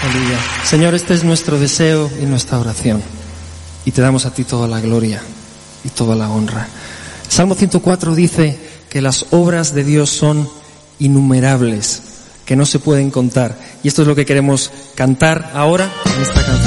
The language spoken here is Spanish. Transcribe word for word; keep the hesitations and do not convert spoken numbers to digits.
Aleluya. Señor, este es nuestro deseo y nuestra oración. Y te damos a ti toda la gloria y toda la honra. Salmo ciento cuatro dice que las obras de Dios son innumerables, que no se pueden contar. Y esto es lo que queremos cantar ahora en esta canción.